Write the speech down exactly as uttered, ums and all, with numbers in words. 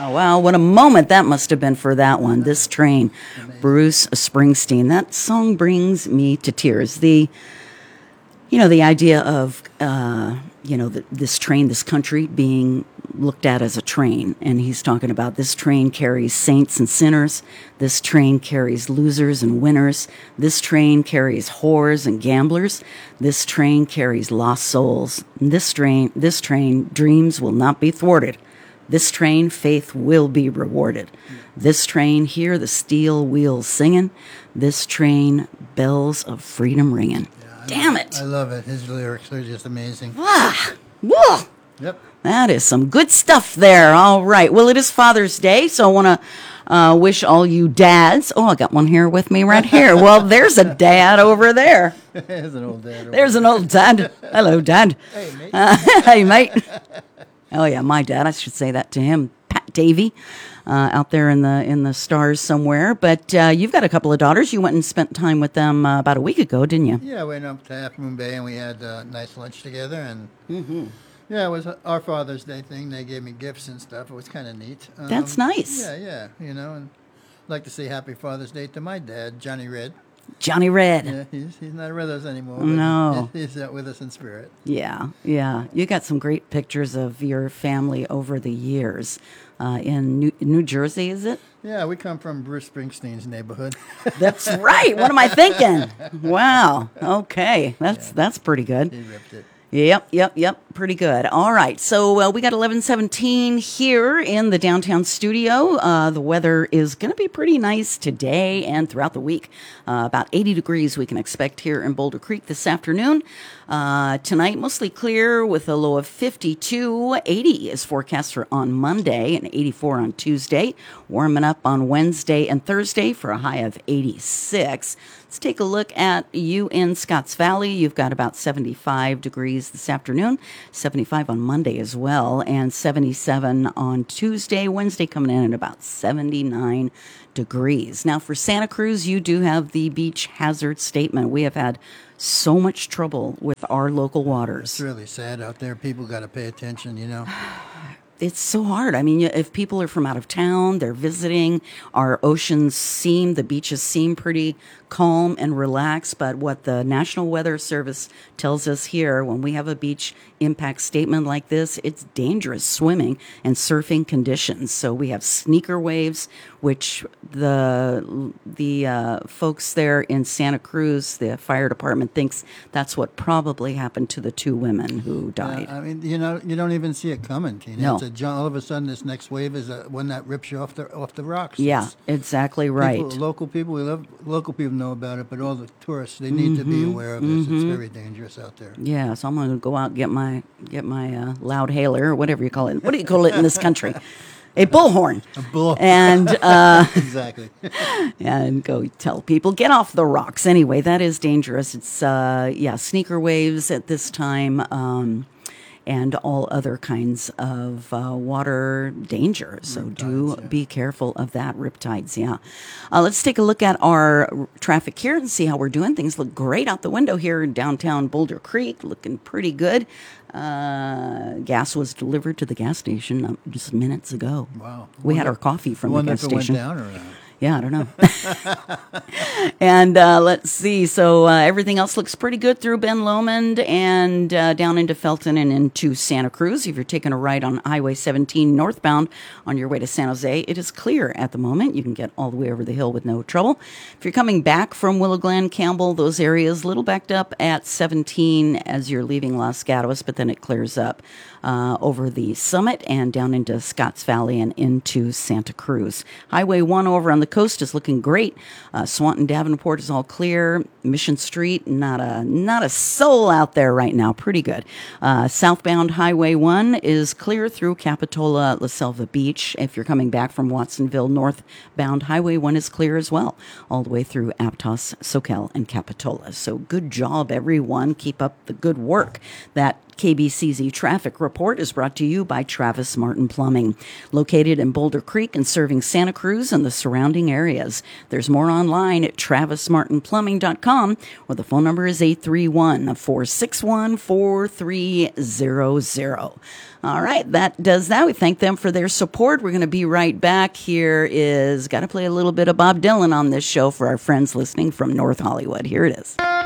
Wow, wow, what a moment that must have been for that one. This Train, Bruce Springsteen. That song brings me to tears. The, you know, the idea of, uh, you know, the, this train, this country being looked at as a train. And he's talking about this train carries saints and sinners. This train carries losers and winners. This train carries whores and gamblers. This train carries lost souls. This train, this train, dreams will not be thwarted. This train, faith will be rewarded. This train, hear the steel wheels singing. This train, bells of freedom ringing. Yeah, Damn love, it. I love it. His lyrics are just amazing. Ah, whoa. Yep. That is some good stuff there. All right. Well, it is Father's Day, so I want to uh, wish all you dads. Oh, I got one here with me right here. Well, there's a dad over there. There's an old dad. Over There's there. an old dad. Hello, Dad. Hey, mate. Uh, hey, mate. Oh yeah, my dad. I should say that to him, Pat Davey, uh, out there in the in the stars somewhere. But uh, you've got a couple of daughters. You went and spent time with them uh, about a week ago, didn't you? Yeah, we went up to Half Moon Bay and we had a nice lunch together. And Mm-hmm. yeah, it was our Father's Day thing. They gave me gifts and stuff. It was kind of neat. Um, That's nice. Yeah, yeah. You know, and I'd like to say Happy Father's Day to my dad, Johnny Red. Johnny Red. Yeah, he's he's not with us anymore. But No. he's out with us in spirit. Yeah, yeah. You got some great pictures of your family over the years uh, in New, New Jersey, is it? Yeah, we come from Bruce Springsteen's neighborhood. That's right. What am I thinking? Wow. Okay, that's Yeah. that's pretty good. He ripped it. Yep, yep, yep. Pretty good. All right. So uh, we got eleven seventeen here in the downtown studio. Uh, the weather is going to be pretty nice today and throughout the week. Uh, about eighty degrees we can expect here in Boulder Creek this afternoon. Uh, tonight, mostly clear with a low of fifty-two. eighty is forecast for on Monday and eighty-four on Tuesday. Warming up on Wednesday and Thursday for a high of eighty-six. Let's take a look at you in Scotts Valley. You've got about seventy-five degrees this afternoon, seventy-five on Monday as well, and seventy-seven on Tuesday. Wednesday coming in at about seventy-nine degrees. Now for Santa Cruz, you do have the beach hazard statement. We have had so much trouble with our local waters. It's really sad out there. People got to pay attention, you know. It's so hard. I mean, if people are from out of town, they're visiting, our oceans seem, the beaches seem pretty calm and relaxed. But what the National Weather Service tells us here, when we have a beach impact statement like this, it's dangerous swimming and surfing conditions. So we have sneaker waves, which the the uh, folks there in Santa Cruz, the fire department, thinks that's what probably happened to the two women who died. Uh, I mean, you know, you don't even see it coming, Tina. No. It's a, all of a sudden, this next wave is a, one that rips you off the off the rocks. Yeah, It's- exactly right. People, local people, we love local people know about it, but all the tourists, they need to be Mm-hmm. aware of this. It's very dangerous out there. Yeah, so I'm going to go out and get my get my uh, loud hailer or whatever you call it. What do you call it in this country? A bullhorn. A bull. And uh, Exactly. and go tell people get off the rocks. Anyway, that is dangerous. It's uh, yeah, sneaker waves at this time. Um, and all other kinds of uh, water danger. So do Riptides, yeah. be careful of that. Riptides, yeah. Uh, let's take a look at our r- traffic here and see how we're doing. Things look great out the window here in downtown Boulder Creek, looking pretty good. Uh, gas was delivered to the gas station uh, just minutes ago. Wow. We had Wonder- our coffee from the Wonder gas if it went station. down or not. Yeah, I don't know. And uh, let's see. So uh, everything else looks pretty good through Ben Lomond and uh, down into Felton and into Santa Cruz. If you're taking a ride on Highway seventeen northbound on your way to San Jose, it is clear at the moment. You can get all the way over the hill with no trouble. If you're coming back from Willow Glen, Campbell, those areas, a little backed up at seventeen as you're leaving Los Gatos, but then it clears up uh, over the summit and down into Scotts Valley and into Santa Cruz. Highway one over on the coast is looking great. Uh, Swanton Davenport is all clear. Mission Street, not a not a soul out there right now. Pretty good. Uh, southbound Highway one is clear through Capitola, La Selva Beach. If you're coming back from Watsonville, northbound Highway one is clear as well, all the way through Aptos, Soquel, and Capitola. So good job, everyone. Keep up the good work. That K B C Z Traffic Report is brought to you by Travis Martin Plumbing, located in Boulder Creek and serving Santa Cruz and the surrounding areas. There's more online at travis martin plumbing dot com, or the phone number is eight three one, four six one, four three zero zero. All right, that does that. We thank them for their support. We're going to be right back. Here is, got to play a little bit of Bob Dylan on this show for our friends listening from North Hollywood. Here it is.